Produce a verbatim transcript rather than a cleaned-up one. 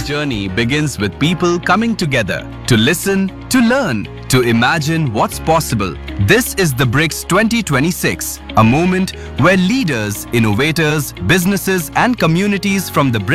journey begins with people coming together to listen, to learn, to imagine what's possible. This is the BRICS twenty twenty-six, a moment where leaders, innovators, businesses and communities from the BRICS